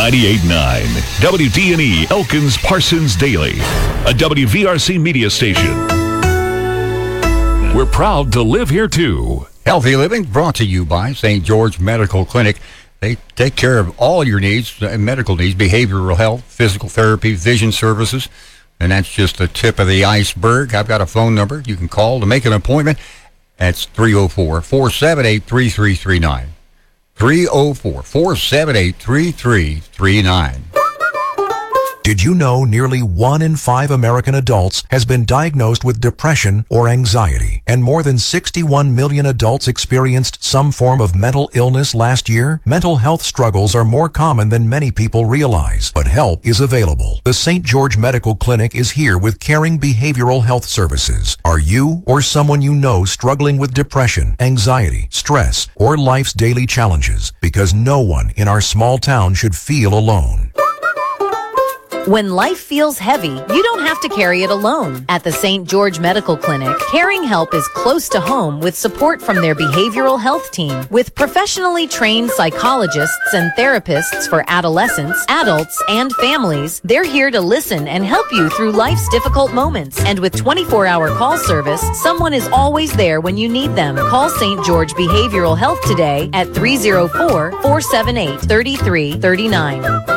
98.9 WDNE Elkins Parsons Daily, a WVRC media station. We're proud to live here too. Healthy Living brought to you by St. George Medical Clinic. They take care of all your needs, medical needs, behavioral health, physical therapy, vision services, and that's just the tip of the iceberg. I've got a phone number you can call to make an appointment. That's 304-478-3339. 304-478-3339. Did you know nearly 1 in 5 American adults has been diagnosed with depression or anxiety, and more than 61 million adults experienced some form of mental illness last year? Mental health struggles are more common than many people realize, but help is available. The St. George Medical Clinic is here with caring behavioral health services. Are you or someone you know struggling with depression, anxiety, stress, or life's daily challenges? Because no one in our small town should feel alone. When life feels heavy, you don't have to carry it alone. At the St. George Medical Clinic, Caring Help is close to home with support from their behavioral health team. With professionally trained psychologists and therapists for adolescents, adults, and families, they're here to listen and help you through life's difficult moments. And with 24-hour call service, someone is always there when you need them. Call St. George Behavioral Health today at 304-478-3339.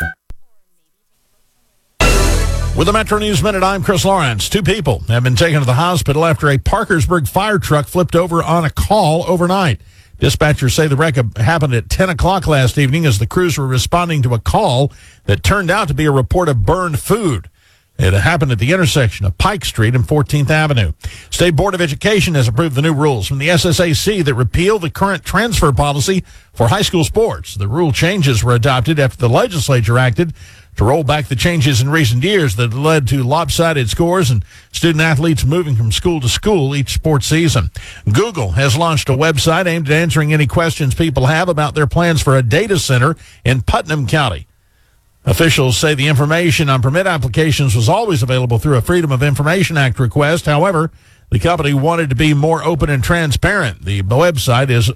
With the Metro News Minute, I'm Chris Lawrence. 2 people have been taken to the hospital after a Parkersburg fire truck flipped over on a call overnight. Dispatchers say the wreck happened at 10 o'clock last evening as the crews were responding to a call that turned out to be a report of burned food. It happened at the intersection of Pike Street and 14th Avenue. State Board of Education has approved the new rules from the SSAC that repeal the current transfer policy for high school sports. The rule changes were adopted after the legislature acted to roll back the changes in recent years that led to lopsided scores and student athletes moving from school to school each sports season. Google has launched a website aimed at answering any questions people have about their plans for a data center in Putnam County. Officials say the information on permit applications was always available through a Freedom of Information Act request. However, the company wanted to be more open and transparent. The website is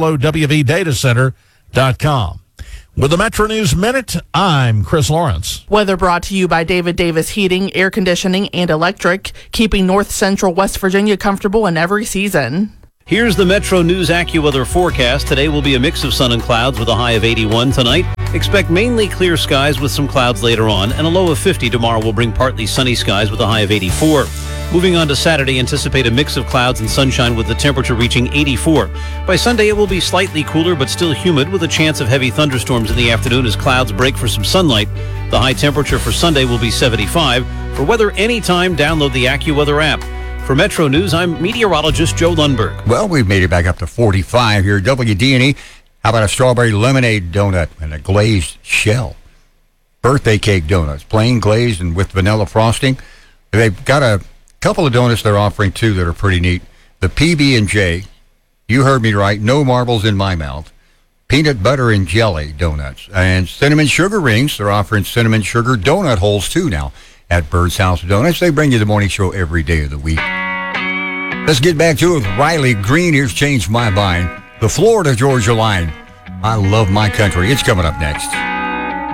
buffalowvdatacenter.com. With the Metro News Minute, I'm Chris Lawrence. Weather brought to you by David Davis Heating, Air Conditioning, and Electric, keeping North Central West Virginia comfortable in every season. Here's the Metro News AccuWeather forecast. Today will be a mix of sun and clouds with a high of 81 tonight. Expect mainly clear skies with some clouds later on, and a low of 50 tomorrow will bring partly sunny skies with a high of 84. Moving on to Saturday, anticipate a mix of clouds and sunshine with the temperature reaching 84. By Sunday, it will be slightly cooler but still humid with a chance of heavy thunderstorms in the afternoon as clouds break for some sunlight. The high temperature for Sunday will be 75. For weather anytime, download the AccuWeather app. For Metro News, I'm meteorologist Joe Lundberg. Well, we've made it back up to 45 here at WDNE. How about a strawberry lemonade donut and a glazed shell? Birthday cake donuts, plain glazed and with vanilla frosting. They've got a couple of donuts they're offering, too, that are pretty neat. The PB&J, you heard me right, no marbles in my mouth. Peanut butter and jelly donuts. And cinnamon sugar rings. They're offering cinnamon sugar donut holes, too, now at Bird's House Donuts. They bring you the morning show every day of the week. Let's get back to it with Riley Green. Here's Changed My Mind. The Florida-Georgia line. I love my country. It's coming up next.